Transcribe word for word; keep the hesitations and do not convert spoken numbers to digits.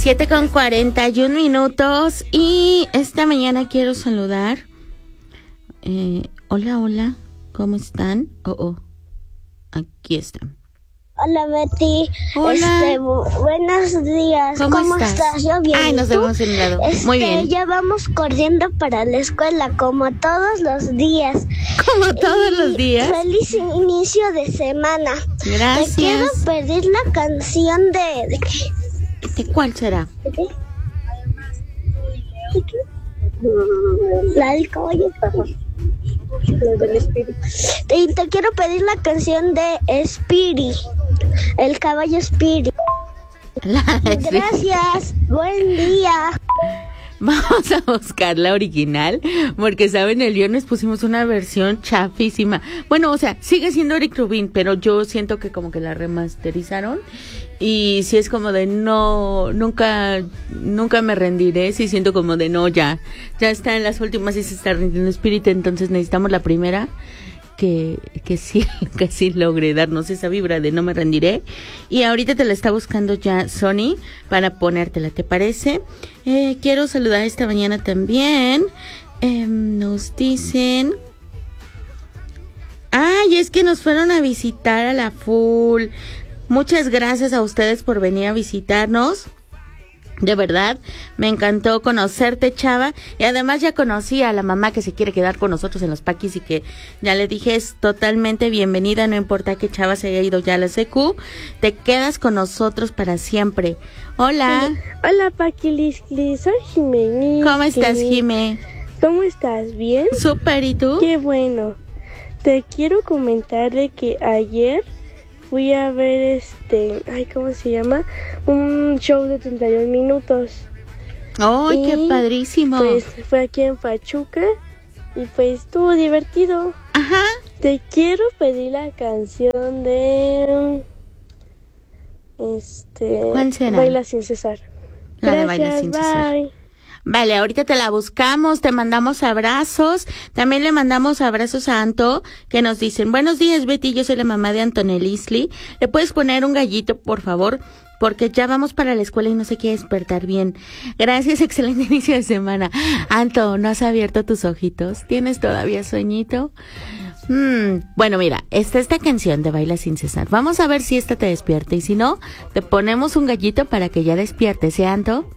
siete con cuarenta y un minutos y esta mañana quiero saludar. Eh, hola, hola, ¿cómo están? Oh, oh, aquí están. Hola Betty. Hola. Este, bu- buenos días. ¿Cómo, ¿Cómo estás? estás? Yo bien. Ay, ¿Y nos tú? vemos en un lado. Este, Muy bien. Ya vamos corriendo para la escuela como todos los días. Como todos Y los días. Feliz inicio de semana. Gracias. Te quiero pedir la canción de... ¿De qué? ¿De cuál será? ¿De qué? ¿De qué? La del caballo. Te, te quiero pedir la canción de Spirit, el caballo Spirit. La de- Gracias, buen día. Vamos a buscar la original, porque saben, el viernes pusimos una versión chafísima. Bueno, o sea, sigue siendo Eric Rubin, pero yo siento que como que la remasterizaron. Y si es como de no, nunca, nunca me rendiré, si siento como de no, ya, ya está en las últimas y se está rindiendo Spirit, entonces necesitamos la primera. Que, que sí, que sí logre darnos esa vibra de no me rendiré. Y ahorita te la está buscando ya Sony para ponértela, ¿te parece? Eh, quiero saludar esta mañana también. Eh, nos dicen... Ay, es que nos fueron a visitar a la full. Muchas gracias a ustedes por venir a visitarnos. De verdad, me encantó conocerte, Chava, y además ya conocí a la mamá que se quiere quedar con nosotros en los paquis y que ya le dije es totalmente bienvenida, no importa que Chava se haya ido ya a la C Q, te quedas con nosotros para siempre. Hola. Hola, Paquilisli, soy Jimé. ¿Cómo estás, Jimé? ¿Cómo estás? ¿Bien? Súper, ¿y tú? Qué bueno. Te quiero comentar de que ayer fui a ver este, ay, ¿cómo se llama? Un show de treinta y un minutos. ¡Ay, qué Y, padrísimo! Pues fue aquí en Pachuca y pues estuvo divertido. Ajá. Te quiero pedir la canción de este ¿Cuál será? Baila sin cesar. La de Gracias, Baila sin cesar. bye. Vale, ahorita te la buscamos, te mandamos abrazos, también le mandamos abrazos a Anto, que nos dicen, buenos días Betty, yo soy la mamá de Antonelisli, ¿le puedes poner un gallito, por favor? Porque ya vamos para la escuela y no se quiere despertar bien. Gracias, excelente inicio de semana. Anto, ¿no has abierto tus ojitos? ¿Tienes todavía sueñito? Hmm, bueno, mira, está esta canción de Baila sin cesar. Vamos a ver si esta te despierta y si no, te ponemos un gallito para que ya despiertes, ¿eh, Anto?